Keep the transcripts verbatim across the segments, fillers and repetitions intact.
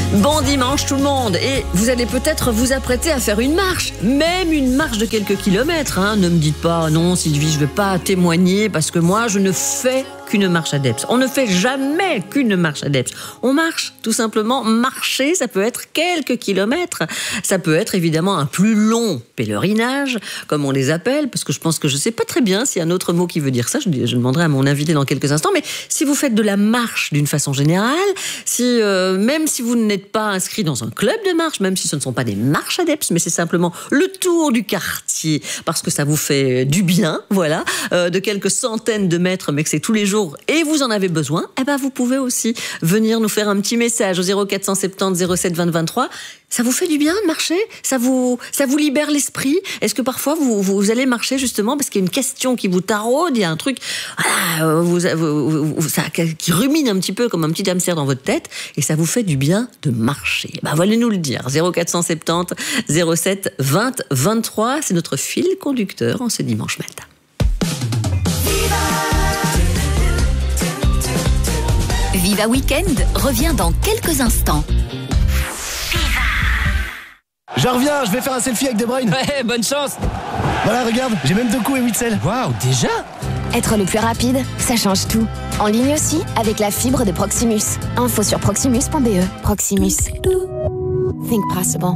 Bon dimanche tout le monde, et vous allez peut-être vous apprêter à faire une marche, même une marche de quelques kilomètres. Hein. Ne me dites pas non Sylvie, je ne veux pas témoigner parce que moi je ne fais qu'une marche adepte. On ne fait jamais qu'une marche adepte. On marche, tout simplement. Marcher, ça peut être quelques kilomètres. Ça peut être évidemment un plus long pèlerinage, comme on les appelle, parce que je pense que je ne sais pas très bien s'il y a un autre mot qui veut dire ça. Je, je demanderai à mon invité dans quelques instants. Mais si vous faites de la marche d'une façon générale, si, euh, même si vous n'êtes pas inscrit dans un club de marche, même si ce ne sont pas des marches adeptes, mais c'est simplement le tour du quartier, parce que ça vous fait du bien, voilà, euh, de quelques centaines de mètres, mais que c'est tous les jours et vous en avez besoin, eh ben vous pouvez aussi venir nous faire un petit message au zéro quatre cent soixante-dix zéro sept vingt vingt-trois. Ça vous fait du bien de marcher ? Ça vous, ça vous libère l'esprit ? Est-ce que parfois vous, vous allez marcher justement parce qu'il y a une question qui vous taraude, il y a un truc voilà, vous, vous, vous, ça, qui rumine un petit peu comme un petit hamster dans votre tête et ça vous fait du bien de marcher ? Ben, allez nous le dire. zéro quatre cent soixante-dix zéro sept vingt vingt-trois, c'est notre fil conducteur en ce dimanche matin. Viva Weekend revient dans quelques instants. Je reviens, je vais faire un selfie avec De Bruyne. Ouais, bonne chance. Voilà, regarde, j'ai même deux coups et huit selles. Waouh, déjà ? Être le plus rapide, ça change tout. En ligne aussi, avec la fibre de Proximus. Info sur proximus point b e. Proximus. Think possible.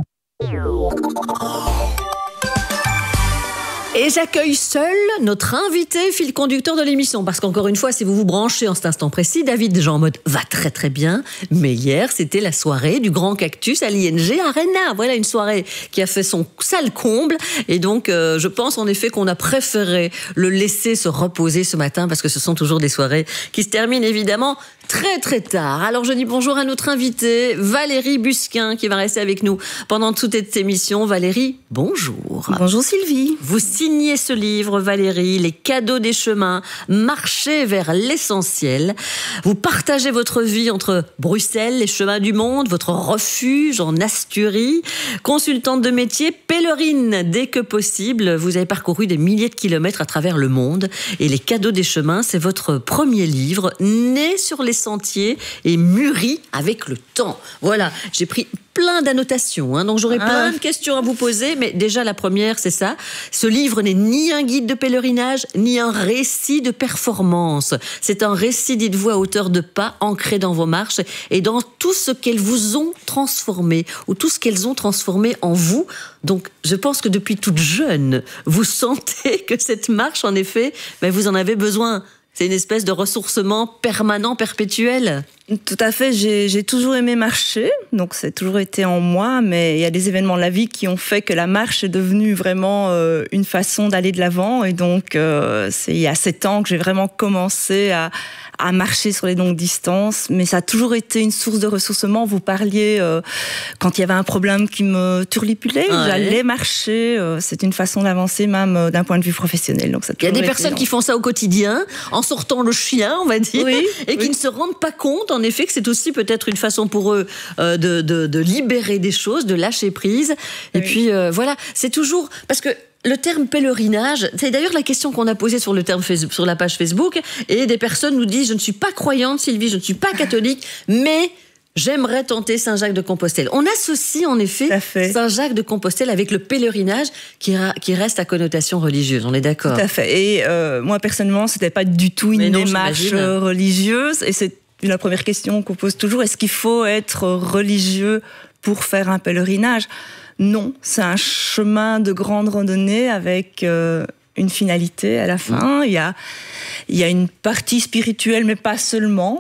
Et j'accueille seul notre invité fil conducteur de l'émission. Parce qu'encore une fois, si vous vous branchez en cet instant précis, David Jean Mode va très très bien. Mais hier, c'était la soirée du Grand Cactus à l'I N G Arena. Voilà une soirée qui a fait son sale comble. Et donc, euh, je pense en effet qu'on a préféré le laisser se reposer ce matin. Parce que ce sont toujours des soirées qui se terminent évidemment très très tard. Alors je dis bonjour à notre invitée Valérie Busquin qui va rester avec nous pendant toute cette émission. Valérie, bonjour. Bonjour Sylvie. Vous signez ce livre, Valérie, Les cadeaux des chemins, marcher vers l'essentiel. Vous partagez votre vie entre Bruxelles, les chemins du monde, votre refuge en Asturie, consultante de métier, pèlerine dès que possible. Vous avez parcouru des milliers de kilomètres à travers le monde et Les cadeaux des chemins, c'est votre premier livre, né sur les sentiers et mûri avec le temps. Voilà, j'ai pris plein d'annotations, hein, donc j'aurai ah. plein de questions à vous poser, mais déjà la première, c'est ça. Ce livre n'est ni un guide de pèlerinage, ni un récit de performance. C'est un récit, dites-vous, à hauteur de pas, ancré dans vos marches et dans tout ce qu'elles vous ont transformé, ou tout ce qu'elles ont transformé en vous. Donc, je pense que depuis toute jeune, vous sentez que cette marche, en effet, ben, vous en avez besoin. C'est une espèce de ressourcement permanent, perpétuel. Tout à fait, j'ai, j'ai toujours aimé marcher, donc c'est toujours été en moi, mais il y a des événements de la vie qui ont fait que la marche est devenue vraiment euh, une façon d'aller de l'avant, et donc euh, c'est il y a sept ans que j'ai vraiment commencé à, à marcher sur les longues distances, mais ça a toujours été une source de ressourcement. Vous parliez, euh, quand il y avait un problème qui me turlupulait, ouais. j'allais marcher, euh, c'est une façon d'avancer même euh, d'un point de vue professionnel. Donc ça a il y a des été, personnes non. qui font ça au quotidien, en sortant le chien, on va dire, oui, et qui oui. ne se rendent pas compte, en effet, que c'est aussi peut-être une façon pour eux euh, de, de, de libérer des choses, de lâcher prise. Et oui. puis, euh, voilà, c'est toujours... Parce que le terme pèlerinage, c'est d'ailleurs la question qu'on a posée sur, le terme Facebook, sur la page Facebook, et des personnes nous disent « Je ne suis pas croyante, Sylvie, je ne suis pas catholique, mais... » J'aimerais tenter Saint-Jacques-de-Compostelle. On associe en effet Saint-Jacques-de-Compostelle avec le pèlerinage qui, ra- qui reste à connotation religieuse. On est d'accord ? Tout à fait. Et euh, moi personnellement, c'était pas du tout une non, démarche j'imagine. religieuse. Et c'est la première question qu'on pose toujours. Est-ce qu'il faut être religieux pour faire un pèlerinage ? Non, c'est un chemin de grande randonnée avec euh, une finalité à la fin. Mmh. Il y a, il y a une partie spirituelle, mais pas seulement.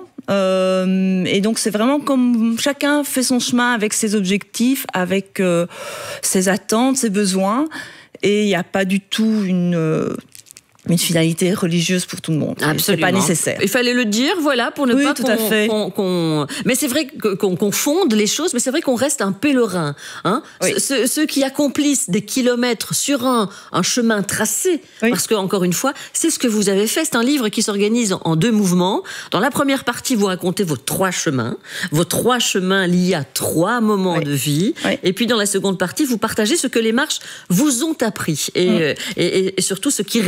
Euh, et donc c'est vraiment comme chacun fait son chemin avec ses objectifs, avec euh, ses attentes, ses besoins, et il n'y a pas du tout une euh, une finalité religieuse pour tout le monde. Absolument. C'est pas nécessaire. Il fallait le dire, voilà, pour ne oui, pas tout qu'on, à fait. qu'on, qu'on... Mais c'est vrai qu'on confonde les choses, mais c'est vrai qu'on reste un pèlerin. Hein. Oui. Ceux, ceux qui accomplissent des kilomètres sur un, un chemin tracé, oui. parce que, encore une fois, c'est ce que vous avez fait. C'est un livre qui s'organise en deux mouvements. Dans la première partie, vous racontez vos trois chemins, vos trois chemins liés à trois moments oui. de vie. Oui. Et puis, dans la seconde partie, vous partagez ce que les marches vous ont appris. Et, mmh. et, et, et surtout, ce qui résonne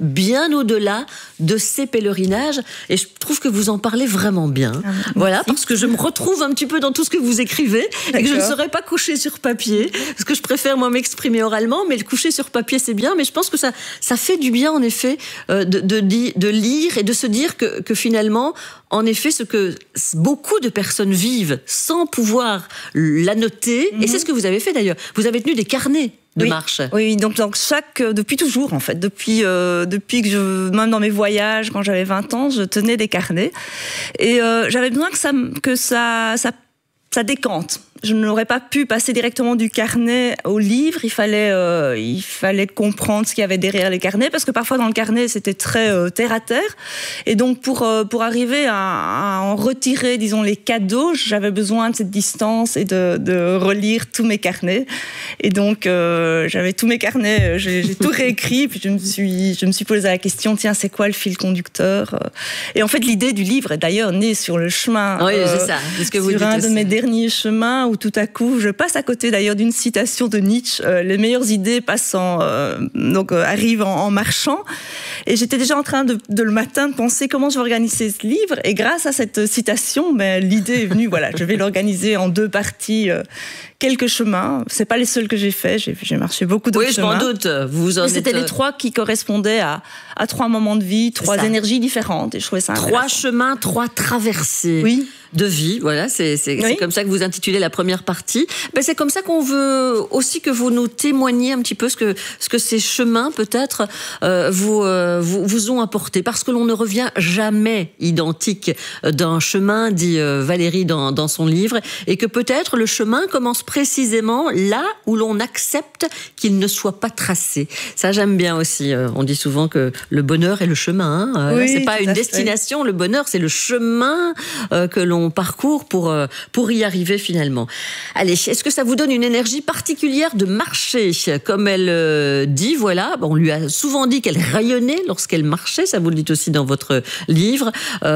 bien au-delà de ces pèlerinages. Et je trouve que vous en parlez vraiment bien. Ah, voilà, parce que je me retrouve un petit peu dans tout ce que vous écrivez et que je ne saurais pas coucher sur papier, parce que je préfère moi m'exprimer oralement, mais le coucher sur papier c'est bien. Mais je pense que ça, ça fait du bien en effet euh, de, de, de lire et de se dire que, que finalement, en effet, ce que beaucoup de personnes vivent sans pouvoir la noter, mm-hmm. et c'est ce que vous avez fait d'ailleurs. Vous avez tenu des carnets de oui. marche. Oui, donc, donc chaque, depuis toujours en fait, depuis, euh, depuis que je, même dans mes voyages, quand j'avais vingt ans, je tenais des carnets. Et euh, j'avais besoin que ça, que ça, ça, ça décante. Je n'aurais pas pu passer directement du carnet au livre. Il fallait, euh, il fallait comprendre ce qu'il y avait derrière les carnets, parce que parfois dans le carnet c'était très euh, terre à terre. Et donc pour euh, pour arriver à, à en retirer, disons, les cadeaux, j'avais besoin de cette distance et de, de relire tous mes carnets. Et donc euh, j'avais tous mes carnets, j'ai, j'ai tout réécrit. Puis je me suis je me suis posé la question, tiens, c'est quoi le fil conducteur? Et en fait l'idée du livre est d'ailleurs née sur le chemin. Oui, euh, c'est ça. C'est ce que vous sur dites un aussi. de mes derniers chemins, où tout à coup, je passe à côté d'ailleurs d'une citation de Nietzsche, euh, les meilleures idées passent en, euh, donc, euh, arrivent en, en marchant. Et j'étais déjà en train de, de le matin de penser comment je vais organiser ce livre. Et grâce à cette citation, ben, l'idée est venue. Voilà, je vais l'organiser en deux parties. Euh, quelques chemins. C'est pas les seuls que j'ai faits. J'ai, j'ai marché beaucoup d'autres oui, chemins. Oui, je m'en doute. Vous en C'était êtes... les trois qui correspondaient à, à trois moments de vie, trois énergies différentes. Et je trouvais ça Trois chemins, trois traversées. Oui. De vie, voilà, c'est, c'est, oui. c'est comme ça que vous intitulez la première partie. Ben, c'est comme ça qu'on veut aussi que vous nous témoigniez un petit peu ce que, ce que ces chemins, peut-être, euh, vous, euh, vous, vous ont apporté. Parce que l'on ne revient jamais identique d'un chemin, dit euh, Valérie dans, dans son livre, et que peut-être le chemin commence précisément là où l'on accepte qu'il ne soit pas tracé. Ça, j'aime bien aussi. Euh, on dit souvent que le bonheur est le chemin. Hein. Oui, c'est pas une destination, le bonheur, c'est le chemin euh, que l'on parcours pour, pour y arriver finalement. Allez, est-ce que ça vous donne une énergie particulière de marcher? Comme elle dit, voilà, on lui a souvent dit qu'elle rayonnait lorsqu'elle marchait, ça vous le dites aussi dans votre livre,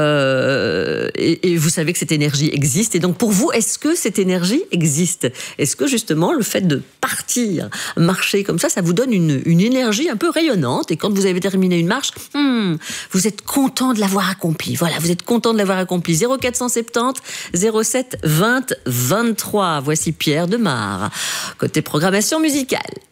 euh, et, et vous savez que cette énergie existe. Et donc pour vous, est-ce que cette énergie existe? Est-ce que justement le fait de partir, marcher comme ça, ça vous donne une, une énergie un peu rayonnante, et quand vous avez terminé une marche, hmm, vous êtes content de l'avoir accompli. Voilà, vous êtes content de l'avoir accompli. zéro quatre cent soixante-dix zéro sept vingt vingt-trois. Voici Pierre Demar. Côté programmation musicale.